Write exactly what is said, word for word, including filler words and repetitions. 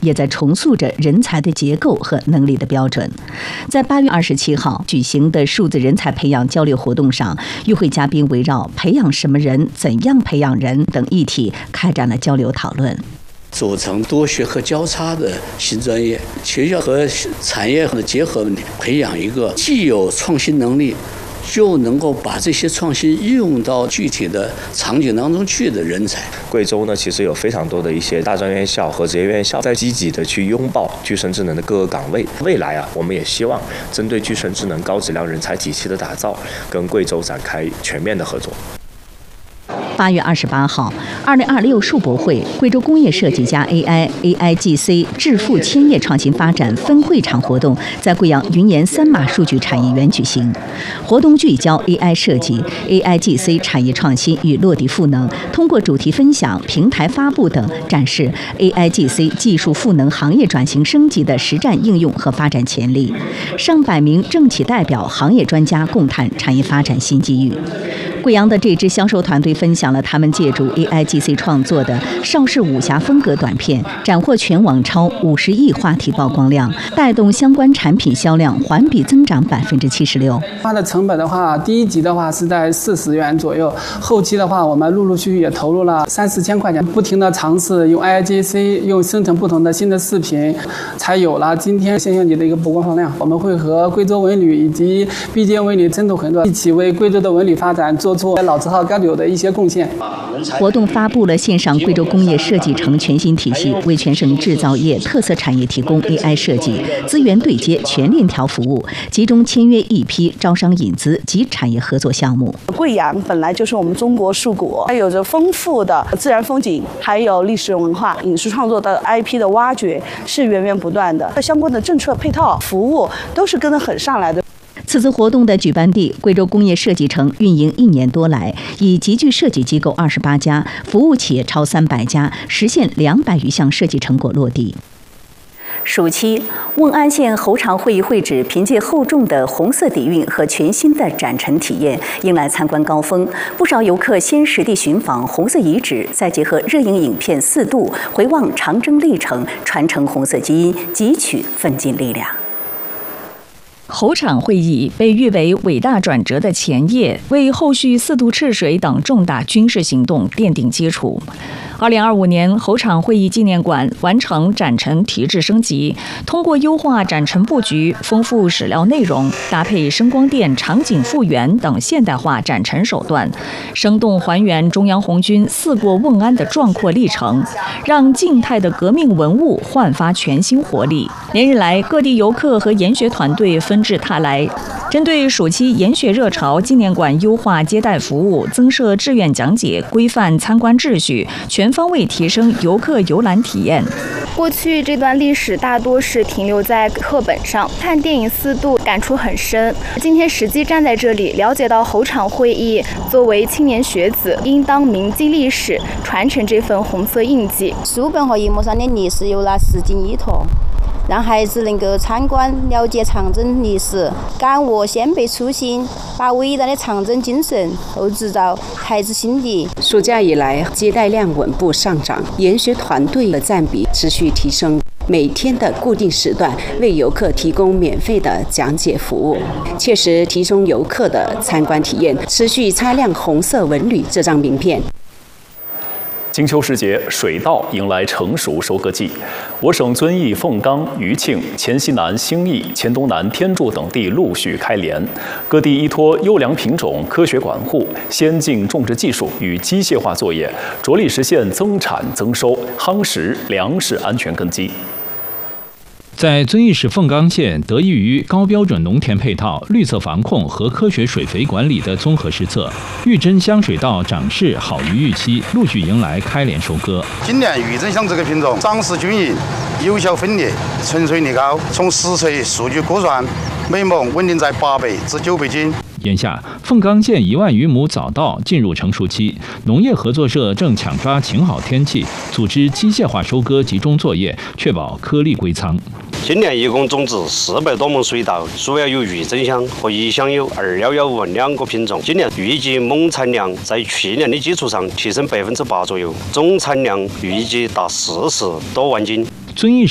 也在重塑着人才的结构和能力的标准。在八月二十七号举行的数字人才培养交流活动上，与会嘉宾围绕培养什么人、怎样培养人等议题开展了交流讨论。 组成多学科交叉的新专业，学校和产业的结合，培养一个既有创新能力，就能够把这些创新应用到具体的场景当中去的人才。 贵州呢，其实有非常多的一些大专院校和职业院校在积极的去拥抱具身智能的各个岗位。未来啊，我们也希望针对具身智能高质量人才体系的打造，跟贵州展开全面的合作。 八月二十八号，二零二六数博会贵州工业设计加 A I A I G C 致富千业创新发展分会场活动在贵阳云岩三马数据产业园举行。活动聚焦 A I 设计、A I G C 产业创新与落地赋能，通过主题分享、平台发布等展示 A I G C 技术赋能行业转型升级的实战应用和发展潜力。上百名政企代表、行业专家共谈产业发展新机遇。贵阳的这支销售团队分享了他们借助 A I G C 创作的邵氏武侠风格短片，斩获全网超五十亿话题曝光量，带动相关产品销量环比增长百分之七十六。 它的成本的话，第一集的话是在四十元左右，后期的话我们陆陆续续也投入了三四千块钱，不停的尝试用 A I G C 用生成不同的新的视频，才有了今天现象级的一个曝光放量。我们会和贵州文旅以及 B J 文旅深度合作，一起为贵州的文旅发展做出老字号该有的一些贡献。 活动发布了线上贵州工业设计城全新体系，为全省制造业特色产业提供 A I 设计资源对接全链条服务，集中签约一批招商引资及产业合作项目。 贵阳本来就是我们中国树国，它有着丰富的自然风景，还有历史文化、影视创作的 I P 的挖掘是源源不断的，相关的政策配套服务都是跟得很上来的。 此次活动的举办地贵州工业设计城运营一年多来，已集聚设计机构二十八家，服务企业超三百家，实现两百余项设计成果落地。暑期，瓮安县猴场会议会址凭借厚重的红色底蕴和全新的展陈体验，迎来参观高峰。不少游客先实地寻访红色遗址，再结合热映影片《四渡》，回望长征历程，传承红色基因，汲取奋进力量。猴场会议被誉为伟大转折的前夜，为后续四渡赤水等重大军事行动奠定基础。二零二五年，猴场会议纪念馆完成展陈提质升级，通过优化展陈布局、丰富史料内容，搭配声光电、场景复原等现代化展陈手段，生动还原中央红军四过瓮安的壮阔历程，让静态的革命文物焕发全新活力。连日来，各地游客和研学团队纷至沓来。针对暑期研学热潮，纪念馆优化接待服务，增设志愿讲解，规范参观秩序，全方位提升游客游览体验。 过去这段历史大多是停留在课本上，看电影《四渡》感触很深。今天实际站在这里，了解到猴场会议作为青年学子，应当铭记历史，传承这份红色印记。 书本和荧幕上的历史有了实际依托，让孩子能够参观了解长征历史，感悟先辈初心，把伟大的长征精神厚植到孩子心底。 暑假以来，接待量稳步上涨，研学团队的占比持续提升。每天的固定时段为游客提供免费的讲解服务，切实提升游客的参观体验，持续擦亮红色文旅这张名片。 金秋时节，水稻迎来成熟收割季。我省遵义、凤冈、余庆、黔西南、兴义、黔东南、天柱等地陆续开镰，各地依托优良品种、科学管护、先进种植技术与机械化作业，着力实现增产增收，夯实粮食安全根基。 在遵义市凤冈县，得益于高标准农田配套、绿色防控和科学水肥管理的综合施策，玉珍香水稻长势好于预期，陆续迎来开镰收割。 今年玉珍香这个品种长势均匀，有效分裂，成穗率高。从实测数据估算，每亩稳定在八百至九百斤。 眼下，凤冈县一万余亩早稻进入成熟期，农业合作社正抢抓晴好天气，组织机械化收割集中作业，确保颗粒归仓。 今年一共种植四百多亩水稻，主要有玉珍香和宜香有二幺幺五两个品种。今年预计亩产量在去年的基础上提升百分之八左右，总产量预计达四十多万斤。 遵义